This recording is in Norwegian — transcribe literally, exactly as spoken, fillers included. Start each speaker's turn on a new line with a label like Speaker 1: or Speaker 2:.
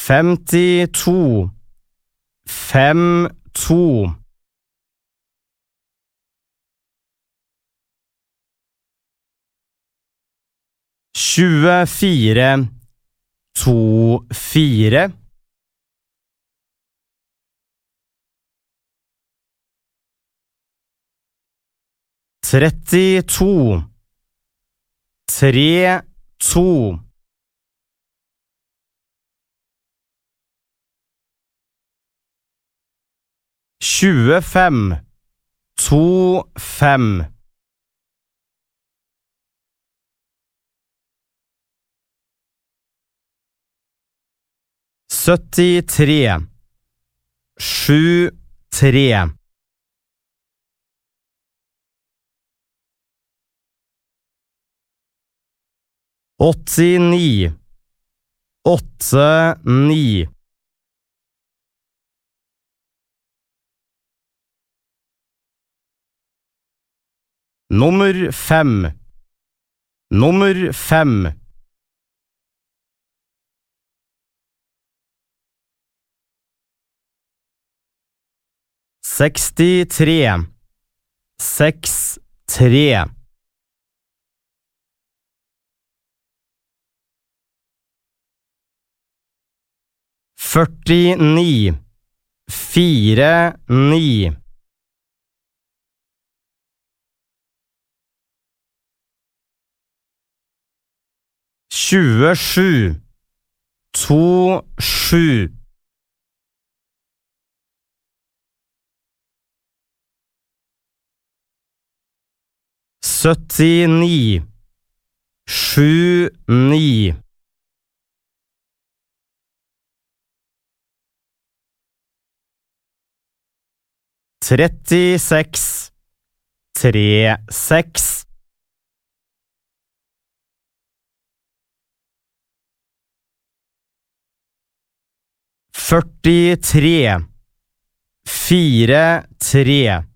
Speaker 1: femtito, fem, to. tjuefire, to, fire. trettito, tre, to. tjuefem, to, fem. syttitre, sju, tre. åttini, åtte, ni. Nummer fem, nummer fem. sekstitre, seks, tre. førtini, fire, ni. tjuesju, to, sju. syttini, sju, ni. trettiseks, tre, seks. førtitre, fire, tre.